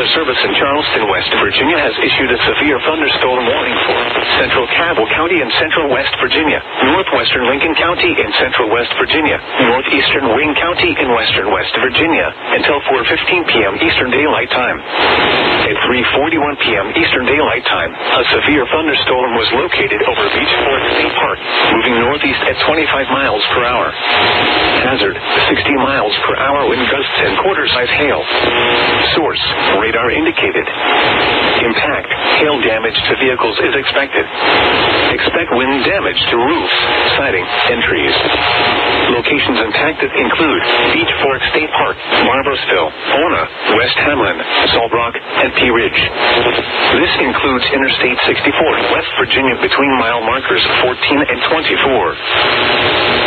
Weather Service in Charleston, West Virginia has issued a severe thunderstorm warning for central Cabell County in central West Virginia, northwestern Lincoln County in central West Virginia, northeastern Wayne County in western West Virginia until 4:15 p.m. Eastern Daylight Time. At 3:41 p.m. Eastern Daylight Time, a severe thunderstorm was located over Beach Fork State Park, moving northeast at 25 miles per hour. Hazard, 60 miles per hour wind gusts and quarter-size hail. Source, radar indicated. Impact, hail damage to vehicles is expected. Expect wind damage to roofs, siding, and trees. Locations impacted include Beach Fork State Park, Barboursville, Ona, West Hamlin, Salt Rock, and Pea Ridge. This includes Interstate 64 in West Virginia between mile markers 14 and 24.